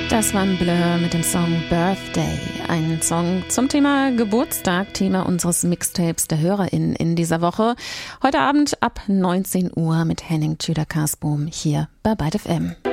Das war ein Blur mit dem Song Birthday. Ein Song zum Thema Geburtstag, Thema unseres Mixtapes der HörerInnen in dieser Woche. Heute Abend ab 19 Uhr mit Henning Tschüder-Karsboom hier bei Byte FM.